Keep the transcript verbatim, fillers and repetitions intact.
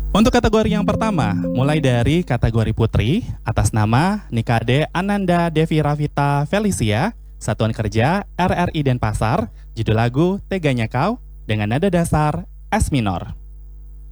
Untuk kategori yang pertama, mulai dari kategori putri, atas nama Nikade Ananda Devi Ravita Felicia, Satuan Kerja R R I Denpasar, judul lagu Teganya Kau, dengan nada dasar S minor.